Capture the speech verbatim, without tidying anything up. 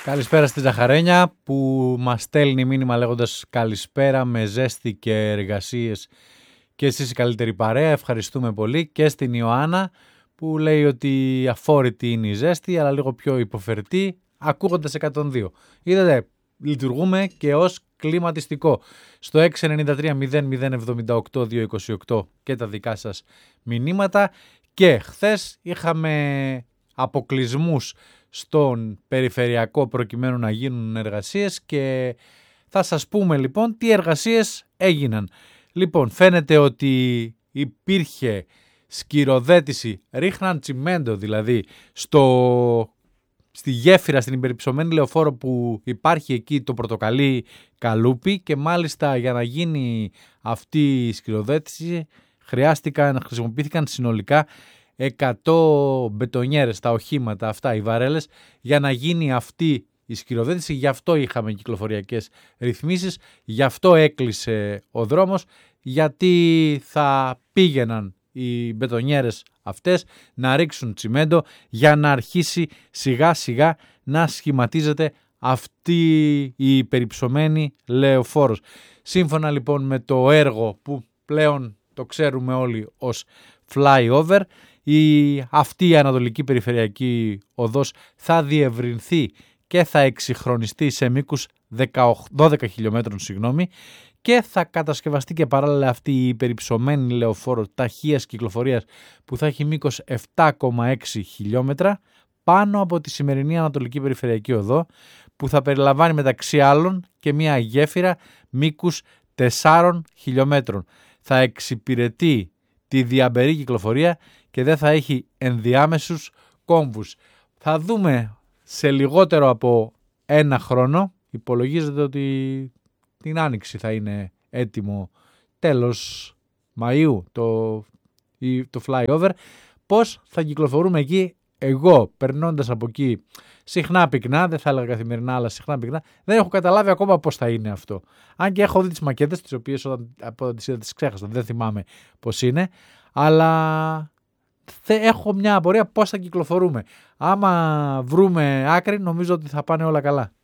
Καλησπέρα στη Ζαχαρένια που μας στέλνει μήνυμα λέγοντας καλησπέρα με ζέστη και εργασίες και εσείς η καλύτερη παρέα. Ευχαριστούμε πολύ. Και στην Ιωάννα που λέει ότι αφόρητη είναι η ζέστη αλλά λίγο πιο υποφερτή ακούγοντας εκατόν δύο. Είδατε, λειτουργούμε και ως κλιματιστικό. Στο έξι εννιά τρία μηδέν μηδέν εβδομήντα οκτώ διακόσια είκοσι οκτώ και τα δικά σας μηνύματα. Και χθες είχαμε αποκλεισμούς στον περιφερειακό προκειμένου να γίνουν εργασίες και θα σας πούμε λοιπόν τι εργασίες έγιναν. Λοιπόν, φαίνεται ότι υπήρχε σκυροδέτηση, ρίχναν τσιμέντο δηλαδή στο, στη γέφυρα, στην υπερυψωμένη λεωφόρο που υπάρχει εκεί το πορτοκαλί καλούπι και μάλιστα για να γίνει αυτή η σκυροδέτηση χρειάστηκαν, χρησιμοποιήθηκαν συνολικά εκατό μπετονιέρες, τα οχήματα αυτά, οι βαρέλες, για να γίνει αυτή η σκυροδέτηση. Γι' αυτό είχαμε κυκλοφοριακές ρυθμίσεις, γι' αυτό έκλεισε ο δρόμος, γιατί θα πήγαιναν οι μπετονιέρες αυτές να ρίξουν τσιμέντο για να αρχίσει σιγά σιγά να σχηματίζεται αυτή η περιψωμένη λεωφόρος. Σύμφωνα λοιπόν με το έργο που πλέον το ξέρουμε όλοι ως flyover, η, αυτή η Ανατολική Περιφερειακή Οδός θα διευρυνθεί και θα εξυγχρονιστεί σε μήκους δώδεκα χιλιόμετρων συγγνώμη, και θα κατασκευαστεί και παράλληλα αυτή η υπερυψωμένη λεωφόρο ταχείας κυκλοφορίας που θα έχει μήκος επτά κόμμα έξι χιλιόμετρα πάνω από τη σημερινή Ανατολική Περιφερειακή Οδό, που θα περιλαμβάνει μεταξύ άλλων και μια γέφυρα μήκους τεσσάρων χιλιόμετρων. Θα εξυπηρετεί τη διαμπερή κυκλοφορία και δεν θα έχει ενδιάμεσους κόμβους. Θα δούμε σε λιγότερο από ένα χρόνο, υπολογίζεται ότι την Άνοιξη θα είναι έτοιμο τέλος Μαΐου το, το flyover, πώς θα κυκλοφορούμε εκεί. Εγώ περνώντας από εκεί συχνά πυκνά, δεν θα έλεγα καθημερινά αλλά συχνά πυκνά, δεν έχω καταλάβει ακόμα πώς θα είναι αυτό. Αν και έχω δει τις μακέτες, τις οποίες όταν, όταν τις είδα τις ξέχασα, δεν θυμάμαι πώς είναι, αλλά έχω μια απορία πώς θα κυκλοφορούμε. Άμα βρούμε άκρη νομίζω ότι θα πάνε όλα καλά.